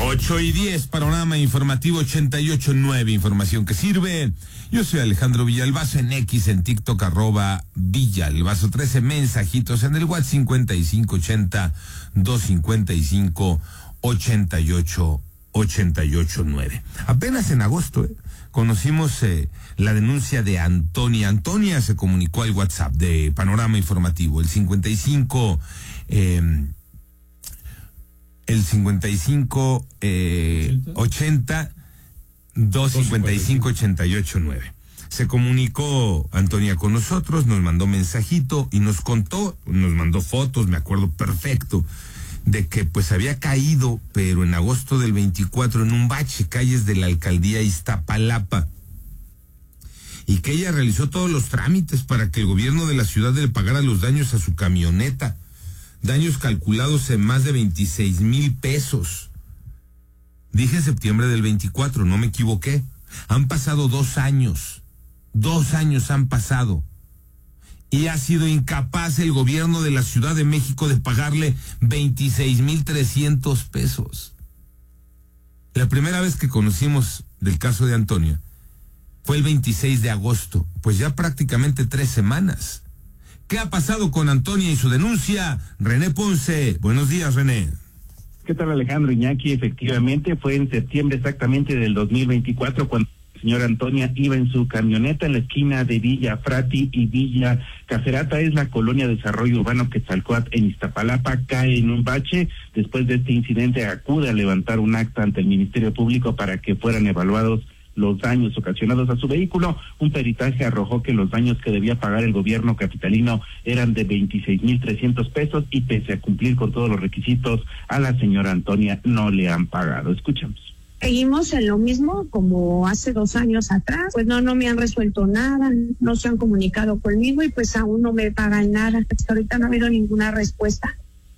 8:10, panorama informativo 88.9, información que sirve. Yo soy Alejandro Villalbazo, en X, en TikTok, @Villalbazo, 13 mensajitos en el WhatsApp 5580-255-8889. Apenas en agosto, conocimos la denuncia de Antonia. Antonia se comunicó al WhatsApp de Panorama Informativo, el 55 80 255 8889. Se comunicó Antonia con nosotros, nos mandó mensajito y nos mandó fotos, me acuerdo perfecto, de que pues había caído, pero en agosto del 24, en un bache, calles de la alcaldía Iztapalapa, y que ella realizó todos los trámites para que el gobierno de la ciudad le pagara los daños a su camioneta. Daños calculados en más de 26,000 pesos. Dije septiembre del 24, no me equivoqué. Han pasado 2 años. 2 años han pasado. Y ha sido incapaz el gobierno de la Ciudad de México de pagarle 26,300 pesos. La primera vez que conocimos del caso de Antonia fue el 26 de agosto, pues ya prácticamente 3 semanas. ¿Qué ha pasado con Antonia y su denuncia? René Ponce. Buenos días, René. ¿Qué tal, Alejandro? Iñaki? Efectivamente, fue en septiembre exactamente del 2024 cuando la señora Antonia iba en su camioneta en la esquina de Villa Frati y Villa Cacerata, es la colonia de desarrollo urbano Quetzalcóatl en Iztapalapa, cae en un bache. Después de este incidente acude a levantar un acta ante el Ministerio Público para que fueran evaluados los daños ocasionados a su vehículo. Un peritaje arrojó que los daños que debía pagar el gobierno capitalino eran de 26,300 pesos y pese a cumplir con todos los requisitos, a la señora Antonia no le han pagado. Escuchamos. Seguimos en lo mismo como hace 2 años atrás, pues no me han resuelto nada, no se han comunicado conmigo y pues aún no me pagan nada. Hasta ahorita no ha habido ninguna respuesta.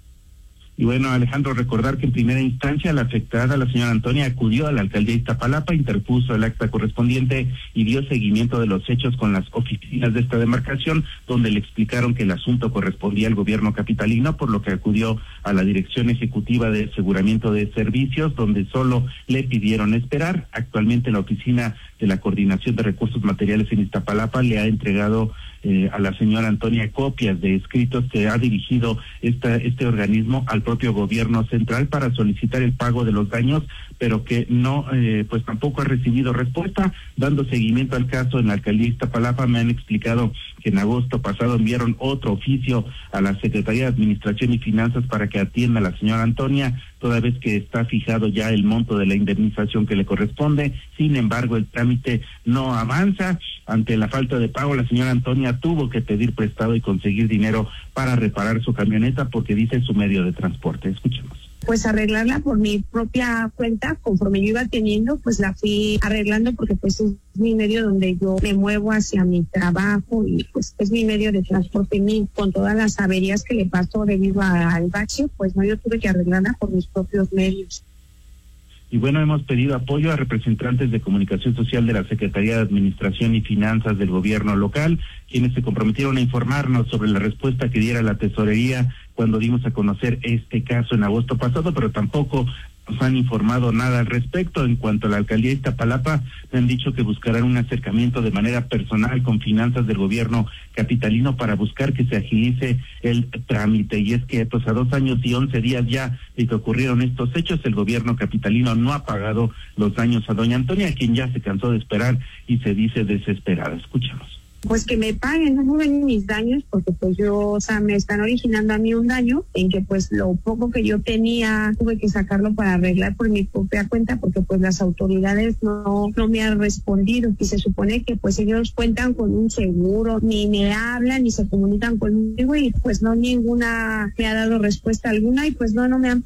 Y bueno, Alejandro, recordar que en primera instancia la afectada, la señora Antonia, acudió a la alcaldía de Iztapalapa, interpuso el acta correspondiente y dio seguimiento de los hechos con las oficinas de esta demarcación, donde le explicaron que el asunto correspondía al gobierno capitalino, por lo que acudió a la Dirección Ejecutiva de Aseguramiento de Servicios, donde solo le pidieron esperar. Actualmente la oficina de la Coordinación de Recursos Materiales en Iztapalapa le ha entregado a la señora Antonia copias de escritos que ha dirigido este organismo al propio gobierno central para solicitar el pago de los daños, pero que no, pues tampoco ha recibido respuesta. Dando seguimiento al caso en la alcaldía de Iztapalapa, me han explicado que en agosto pasado enviaron otro oficio a la Secretaría de Administración y Finanzas para que atienda a la señora Antonia, toda vez que está fijado ya el monto de la indemnización que le corresponde. Sin embargo, el trámite no avanza. Ante la falta de pago, la señora Antonia tuvo que pedir prestado y conseguir dinero para reparar su camioneta porque dice es su medio de transporte. Escuchemos. Pues arreglarla por mi propia cuenta, conforme yo iba teniendo, pues la fui arreglando porque pues es mi medio donde yo me muevo hacia mi trabajo y pues es mi medio de transporte. Con todas las averías que le pasó debido al bache, pues no, yo tuve que arreglarla por mis propios medios. Y bueno, hemos pedido apoyo a representantes de comunicación social de la Secretaría de Administración y Finanzas del gobierno local, quienes se comprometieron a informarnos sobre la respuesta que diera la tesorería cuando dimos a conocer este caso en agosto pasado, pero tampoco nos han informado nada al respecto. En cuanto a la alcaldía de Iztapalapa, me han dicho que buscarán un acercamiento de manera personal con finanzas del gobierno capitalino para buscar que se agilice el trámite. Y es que pues a 2 años y 11 días ya de que ocurrieron estos hechos, el gobierno capitalino no ha pagado los daños a doña Antonia, quien ya se cansó de esperar y se dice desesperada. Escuchamos. Pues que me paguen, no ven mis daños, porque pues me están originando a mí un daño en que pues lo poco que yo tenía tuve que sacarlo para arreglar por mi propia cuenta, porque pues las autoridades no me han respondido y se supone que pues ellos cuentan con un seguro, ni me hablan ni se comunican conmigo y pues no, ninguna me ha dado respuesta alguna y pues no me han